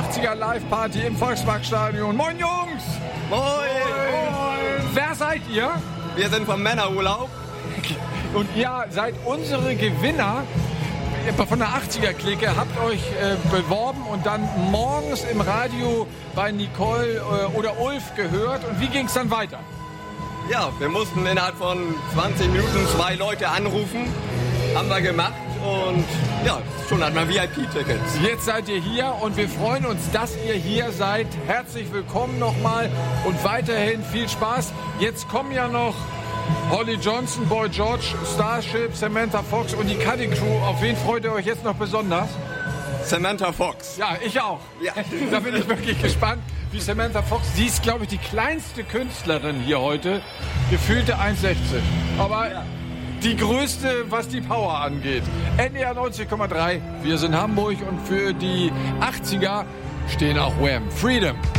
80er Live-Party im Volksparkstadion. Moin Jungs! Moin! Wer seid ihr? Wir sind vom Männerurlaub. Und ihr seid unsere Gewinner von der 80er-Clique, habt euch beworben und dann morgens im Radio bei Nicole oder Ulf gehört. Und wie ging es dann weiter? Ja, wir mussten innerhalb von 20 Minuten 2 Leute anrufen. Haben wir gemacht und ja, schon hat man VIP-Tickets. Jetzt seid ihr hier und wir freuen uns, dass ihr hier seid. Herzlich willkommen nochmal und weiterhin viel Spaß. Jetzt kommen ja noch Holly Johnson, Boy George, Starship, Samantha Fox und die Cutting Crew. Auf wen freut ihr euch jetzt noch besonders? Samantha Fox. Ja, ich auch. Ja. Da bin ich wirklich gespannt, wie Samantha Fox. Sie ist, glaube ich, die kleinste Künstlerin hier heute. Gefühlte 1,60. Aber die größte, was die Power angeht. NDR 90,3. Wir sind Hamburg und für die 80er stehen auch Wham! Freedom.